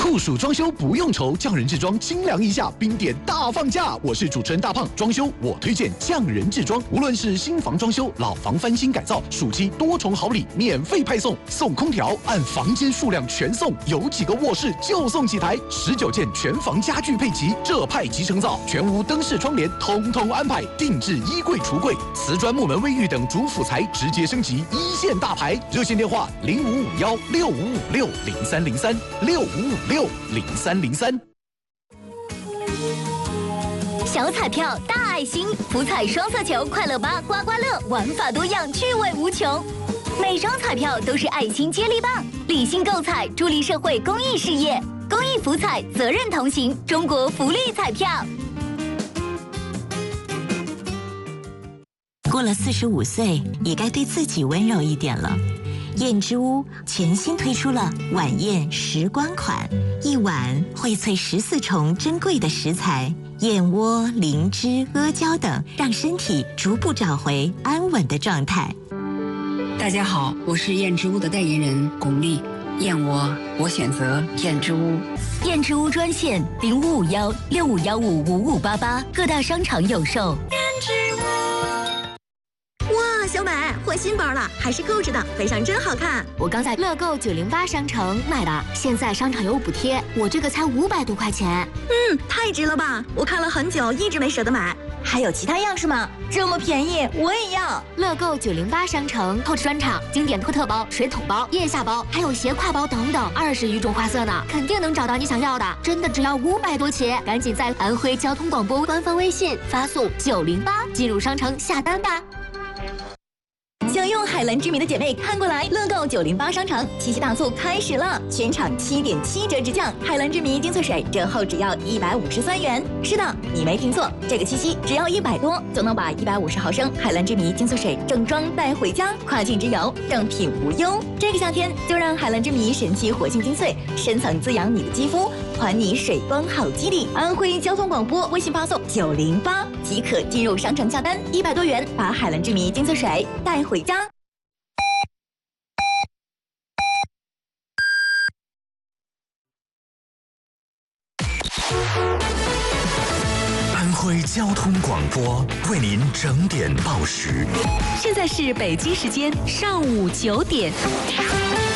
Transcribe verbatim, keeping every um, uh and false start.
酷暑装修不用愁，匠人制装清凉一下，冰点大放价。我是主持人大胖，装修我推荐匠人制装。无论是新房装修、老房翻新改造，暑期多重好礼免费派送，送空调按房间数量全送，有几个卧室就送几台，十九件全房家具配齐，这派集成灶，全屋灯饰窗帘通通安排，定制衣柜橱柜，瓷砖木门卫浴等主辅材直接升级，一线大牌。热线电话零五五幺六五五六零三零三六五五六零三零三。 小彩票大爱心，福彩双色球快乐吧刮刮乐，玩法多样，趣味无穷。每张彩票都是爱心接力棒，理性购彩，助力社会公益事业。公益福彩，责任同行，中国福利彩票。 过了四十五岁，也该对自己温柔一点了。燕之屋全新推出了晚宴时光款，一碗荟萃十四重珍贵的食材，燕窝、灵芝、阿胶等，让身体逐步找回安稳的状态。 大家好，我是燕之屋的代言人巩俐。燕窝，我选择燕之屋。 燕之屋专线零五五幺六五幺五五五八八，各大商场有售。燕之屋。 哇，小美换新包了，还是购置的，背上真好看。 我刚在乐购九零八商城买的，现在商场有补贴，我这个才五百多块钱。 嗯，太值了吧！我看了很久，一直没舍得买。还有其他样式吗？这么便宜，我也要。 乐购九零八商城购置专场，经典托特包、水桶包、腋下包，还有斜挎包等等，二十余种花色呢，肯定能找到你想要的。真的只要五百多起，赶紧在安徽交通广播官方微信发送九零八进入商城下单吧。 想用海蓝之谜的姐妹看过来，乐购九零八商城七夕大促开始了，全场七点七折直降，海蓝之谜精粹水折后只要一百五十三元。是的，你没听错，这个七夕只要一百多就能把一百五十毫升海蓝之谜精粹水正装带回家，跨境之游，正品无忧。这个夏天就让海蓝之谜神奇活性精粹深层滋养你的肌肤，还你水光好肌理。安徽交通广播微信发送九零八即可进入商城下单，一百多元把海蓝之谜精粹水带回家。 安徽交通广播为您整点报时。 现在是北京时间上午九点。